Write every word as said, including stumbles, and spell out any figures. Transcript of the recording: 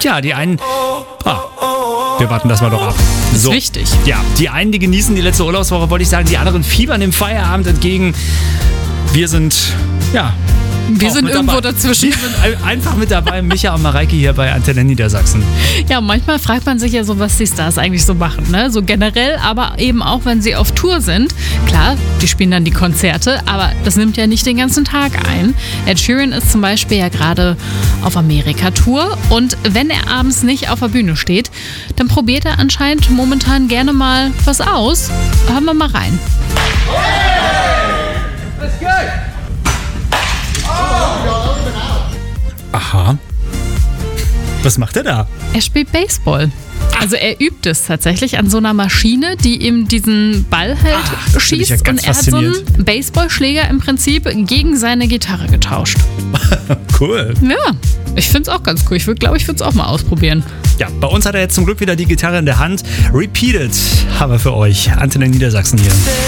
ja, die einen... Ah, wir warten das mal doch ab. Das So. ist wichtig. Ja, die einen, die genießen die letzte Urlaubswoche, wollte ich sagen, die anderen fiebern dem Feierabend entgegen. Wir sind, ja... Wir auch sind mit irgendwo dabei. dazwischen. Wir sind ein- einfach mit dabei, Micha und Mareike hier bei Antenne Niedersachsen. Ja, manchmal fragt man sich ja so, was die Stars eigentlich so machen, ne? So generell, aber eben auch, wenn sie auf Tour sind. Klar, die spielen dann die Konzerte, aber das nimmt ja nicht den ganzen Tag ein. Ed Sheeran ist zum Beispiel ja gerade auf Amerika-Tour und wenn er abends nicht auf der Bühne steht, dann probiert er anscheinend momentan gerne mal was aus. Hören wir mal rein. Aha. Was macht er da? Er spielt Baseball. Also er übt es tatsächlich an so einer Maschine, die ihm diesen Ball halt Ah, das finde ich schießt. ja ganz Und er hat so einen faszinierend. Baseballschläger im Prinzip gegen seine Gitarre getauscht. Cool. Ja, ich finde es auch ganz cool. Ich würde, glaube ich, würde es auch mal ausprobieren. Ja, bei uns hat er jetzt zum Glück wieder die Gitarre in der Hand. Repeated haben wir für euch. Antenne Niedersachsen hier.